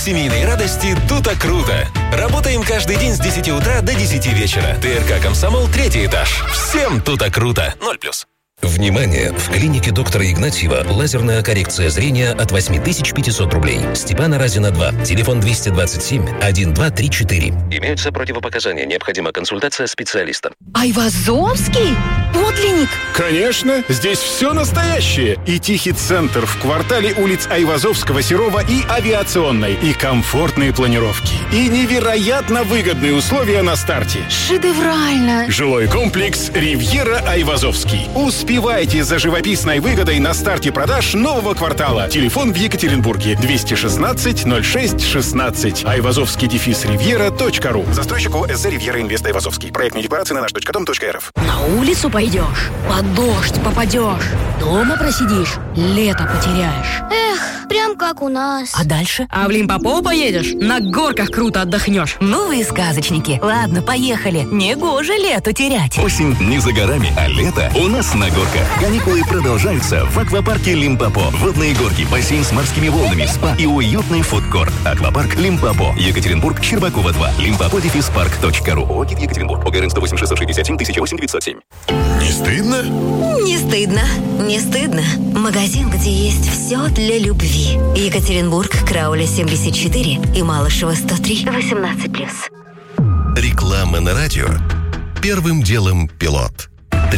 семейной радости «Тута Круто». Работаем каждый день с 10 утра до 10 вечера. ТРК «Комсомол», 3-й этаж. Всем «Тута Круто». 0+. Внимание! В клинике доктора Игнатьева лазерная коррекция зрения от 8500 рублей. Степана Разина 2. Телефон 227-1234. Имеются противопоказания. Необходима консультация специалиста. Айвазовский? Подлинник? Конечно! Здесь все настоящее. И тихий центр в квартале улиц Айвазовского, Серова и Авиационной. И комфортные планировки. И невероятно выгодные условия на старте. Шедеврально! Жилой комплекс «Ривьера Айвазовский». Успевайте за живописной выгодой на старте продаж нового квартала. Телефон в Екатеринбурге 216-06-16. Айвазовский-ривьера.ру. Застройщик ООО «СЗ Ривьера Инвест Айвазовский». Проектные декларации на наш.дом.рф. На улицу пойдешь, под дождь попадешь, дома просидишь, лето потеряешь. Эх, прям как у нас. А дальше? А в Лимпопо поедешь, на горках круто отдохнешь. Ну вы и сказочники. Ладно, поехали. Негоже лето терять. Осень не за горами, а лето у нас на горках. Каникулы продолжаются в аквапарке Лимпопо. Водные горки, бассейн с морскими волнами, спа и уютный фудкорт. Аквапарк Лимпопо. Екатеринбург, Щербакова 2. Limpopo-park.ru. ОГИ Екатеринбург. ОГРН 108 667 1008 907. Не стыдно? Не стыдно. Не стыдно. Магазин, где есть все для любви. Екатеринбург, Крауля 74 и Малышева 103. 18+. Реклама на радио. Первым делом пилот.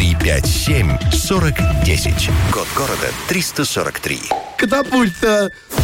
357-40-10. Код города 343. Катапульта